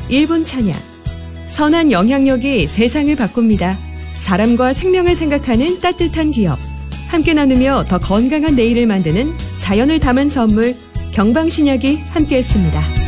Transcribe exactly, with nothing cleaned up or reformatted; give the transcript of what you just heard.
일 분 찬양. 선한 영향력이 세상을 바꿉니다. 사람과 생명을 생각하는 따뜻한 기업. 함께 나누며 더 건강한 내일을 만드는 자연을 담은 선물 경방신약이 함께했습니다.